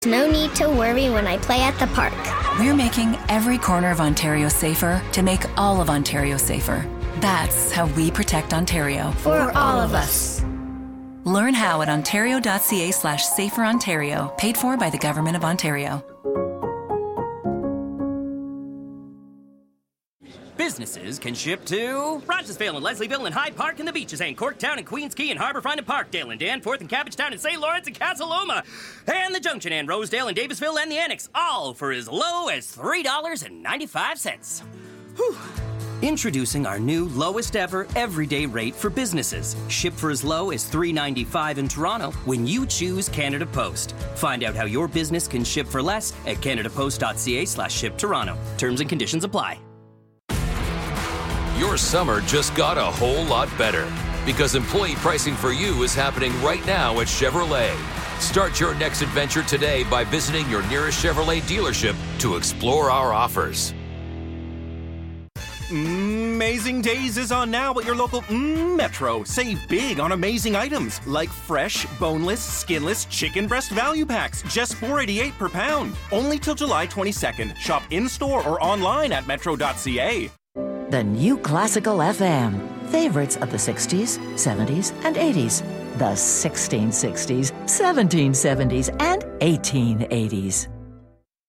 No need to worry when I play at the park. We're making every corner of Ontario safer to make all of Ontario safer. That's how we protect Ontario. For all of us. Learn how at ontario.ca/saferontario, paid for by the Government of Ontario. Businesses can ship to Rogersville and Leslieville and Hyde Park and the Beaches and Corktown and Queens Quay and Harbourfront and Parkdale and Danforth and Cabbagetown and St. Lawrence and Casa Loma and the Junction and Rosedale and Davisville and the Annex, all for as low as $3.95. Whew. Introducing our new lowest ever everyday rate for businesses. Ship for as low as $3.95 in Toronto when you choose Canada Post. Find out how your business can ship for less at canadapost.ca/ship-Toronto. Terms and conditions apply. Your summer just got a whole lot better because employee pricing for you is happening right now at Chevrolet. Start your next adventure today by visiting your nearest Chevrolet dealership to explore our offers. Amazing Days is on now at your local Metro. Save big on amazing items like fresh, boneless, skinless chicken breast value packs, just $4.88 per pound. Only till July 22nd. Shop in-store or online at metro.ca. The new Classical FM. Favorites of the 60s, 70s, and 80s. The 1660s, 1770s, and 1880s.